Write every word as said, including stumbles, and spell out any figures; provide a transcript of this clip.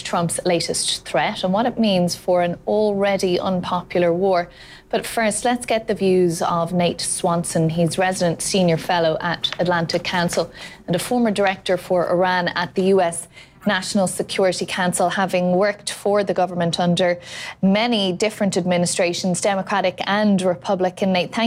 Trump's latest threat and what it means for an already unpopular war. But first, let's get the views of Nate Swanson. He's resident senior fellow at Atlantic Council and a former director for Iran at the U S National Security Council, having worked for the government under many different administrations, Democratic and Republican. Nate, thank